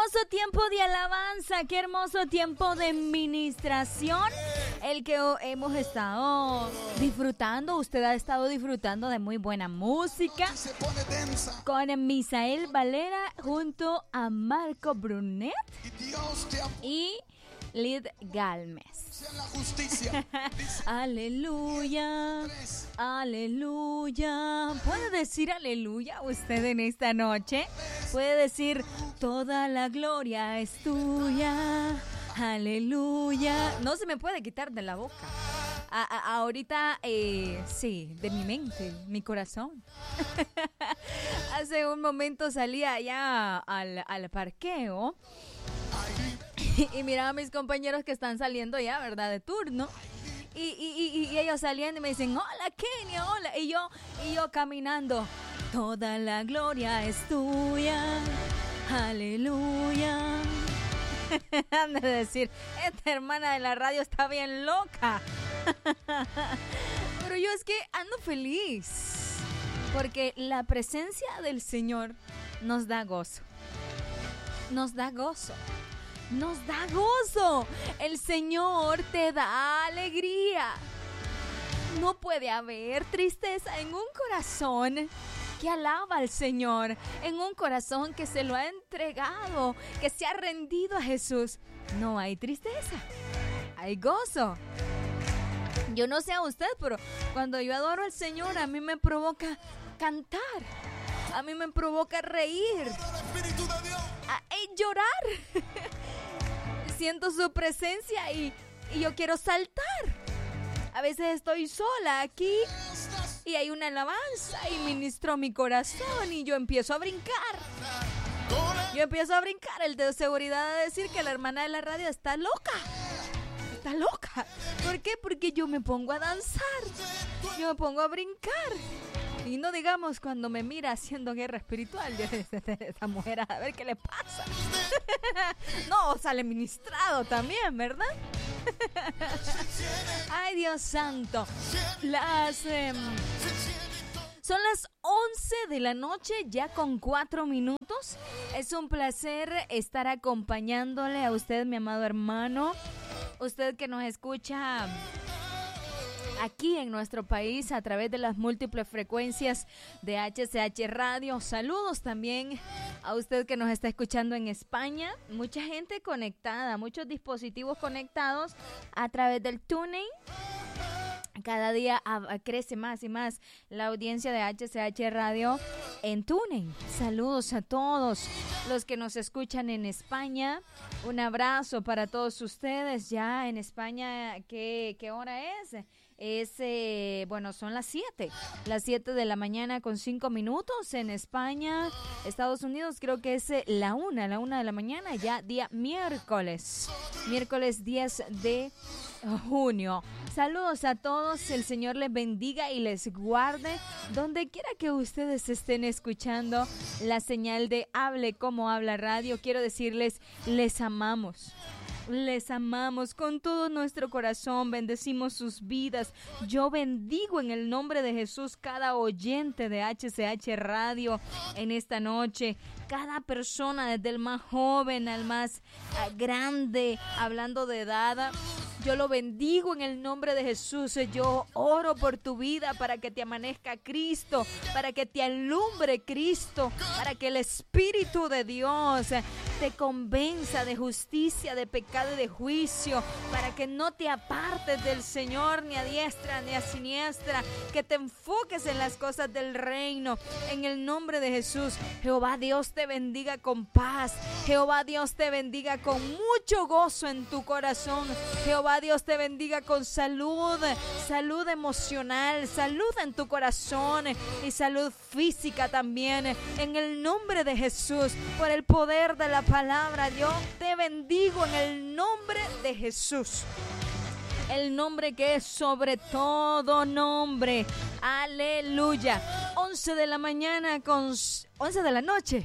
hermoso tiempo de alabanza, qué hermoso tiempo de ministración el que hemos estado disfrutando. Usted ha estado disfrutando de muy buena música con Misael Valera junto a Marco Brunet y Lid Galmes. Aleluya, aleluya. ¿Puede decir aleluya usted en esta noche? Puede decir toda la gloria es tuya. Aleluya. No se me puede quitar de la boca. Ahorita, sí, de mi mente, mi corazón. Hace un momento salí allá al parqueo y miraba a mis compañeros que están saliendo ya, ¿verdad? De turno. Y ellos saliendo y me dicen, hola Kenia, hola. Y yo caminando, toda la gloria es tuya. Aleluya. Han de decir, esta hermana de la radio está bien loca. Pero yo es que ando feliz, porque la presencia del Señor nos da gozo. Nos da gozo. Nos da gozo. El Señor te da alegría. No puede haber tristeza en un corazón que alaba al Señor, en un corazón que se lo ha entregado, que se ha rendido a Jesús. No hay tristeza, hay gozo. Yo no sé a usted, pero cuando yo adoro al Señor, a mí me provoca cantar, a mí me provoca reír, llorar. Siento su presencia y yo quiero saltar. A veces estoy sola aquí y hay una alabanza y ministro mi corazón y yo empiezo a brincar. El de seguridad a decir que la hermana de la radio está loca. Está loca. ¿Por qué? Porque yo me pongo a danzar. Yo me pongo a brincar. Y no digamos cuando me mira haciendo guerra espiritual. Yo esa mujer, a ver qué le pasa. No, sale ministrado también, ¿verdad? Ay, Dios santo. Son las 11 de la noche, ya con 4 minutos. Es un placer estar acompañándole a usted, mi amado hermano. Usted que nos escucha aquí en nuestro país a través de las múltiples frecuencias de HCH Radio. Saludos también a usted que nos está escuchando en España. Mucha gente conectada, muchos dispositivos conectados a través del TuneIn. Cada día crece más y más la audiencia de HCH Radio en TuneIn. Saludos a todos los que nos escuchan en España. Un abrazo para todos ustedes. Ya en España, ¿qué hora es? Son las 7 de la mañana con 5 minutos en España. Estados Unidos creo que es la 1 de la mañana, ya día miércoles 10 de junio. Saludos a todos, el Señor les bendiga y les guarde donde quiera que ustedes estén escuchando la señal de Hable Como Habla Radio. Quiero decirles, les amamos. Les amamos con todo nuestro corazón, bendecimos sus vidas. Yo bendigo en el nombre de Jesús cada oyente de HCH Radio en esta noche. Cada persona, desde el más joven al más grande, hablando de edad. Yo lo bendigo en el nombre de Jesús. Yo oro por tu vida para que te amanezca Cristo, para que te alumbre Cristo, para que el Espíritu de Dios te convenza de justicia, de pecado y de juicio, para que no te apartes del Señor ni a diestra ni a siniestra, que te enfoques en las cosas del reino. En el nombre de Jesús, Jehová Dios te bendiga con paz. Jehová Dios te bendiga con mucho gozo en tu corazón. Jehová Dios te bendiga con salud emocional, salud en tu corazón y salud física también. En el nombre de Jesús, por el poder de la palabra, yo te bendigo en el nombre de Jesús. El nombre que es sobre todo nombre. Aleluya. 11 de la mañana con 11 de la noche.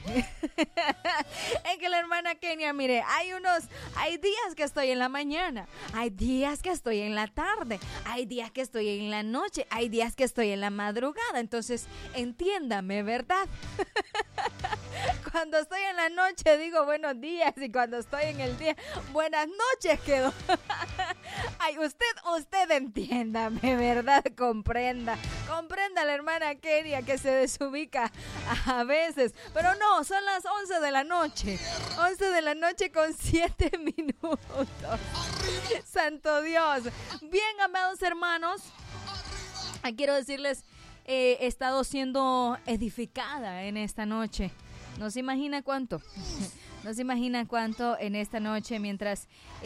Es que la hermana Kenia, mire, hay días que estoy en la mañana, hay días que estoy en la tarde, hay días que estoy en la noche, hay días que estoy en la madrugada. Entonces, entiéndame, ¿verdad? cuando estoy en la noche digo buenos días y cuando estoy en el día, buenas noches quedo. Ay, usted entiéndame, ¿verdad? Comprenda a la hermana Kenia que se desubica a veces. Pero no, son las 11 de la noche. 11 de la noche con 7 minutos. Santo Dios. Bien, amados hermanos, quiero decirles, he estado siendo edificada en esta noche. No se imagina cuánto. No se imagina cuánto en esta noche mientras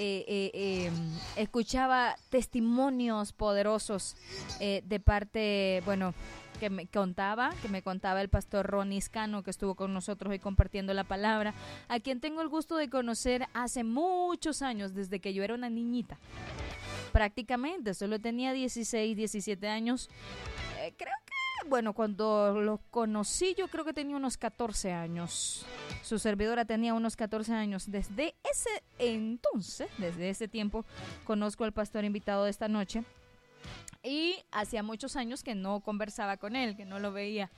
escuchaba testimonios poderosos de parte, bueno, que me contaba el pastor Ronnie Scano, que estuvo con nosotros hoy compartiendo la palabra, a quien tengo el gusto de conocer hace muchos años, desde que yo era una niñita. Prácticamente, solo tenía 16, 17 años. Creo que, bueno, cuando lo conocí yo creo que tenía unos 14 años. Su servidora tenía unos 14 años. Desde ese entonces, desde ese tiempo, conozco al pastor invitado de esta noche. Y hacía muchos años que no conversaba con él, que no lo veía.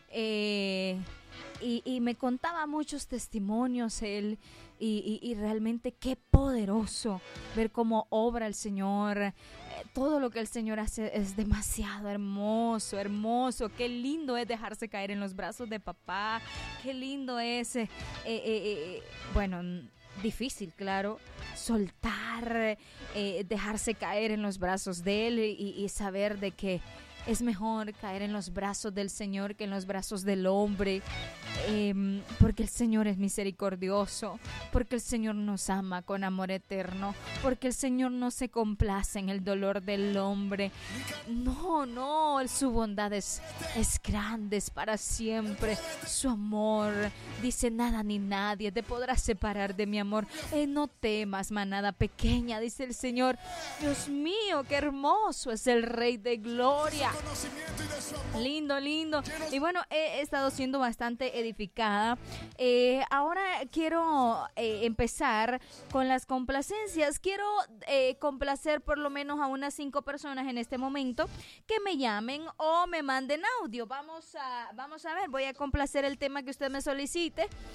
Y me contaba muchos testimonios él. Y realmente qué poderoso ver cómo obra el Señor. Todo lo que el Señor hace es demasiado hermoso, hermoso. Qué lindo es dejarse caer en los brazos de papá. Qué lindo es, bueno, difícil, claro, soltar, dejarse caer en los brazos de Él y saber de que es mejor caer en los brazos del Señor que en los brazos del hombre, porque el Señor es misericordioso, porque el Señor nos ama con amor eterno, porque el Señor no se complace en el dolor del hombre. No, su bondad es grande, es para siempre. Su amor, dice, nada ni nadie te podrá separar de mi amor. No temas, manada pequeña, dice el Señor. Dios mío, qué hermoso es el Rey de Gloria. Lindo. Y bueno, he estado siendo bastante edificada. Ahora quiero empezar con las complacencias. Quiero complacer por lo menos a unas 5 personas en este momento que me llamen o me manden audio. Vamos a ver, voy a complacer el tema que usted me solicite.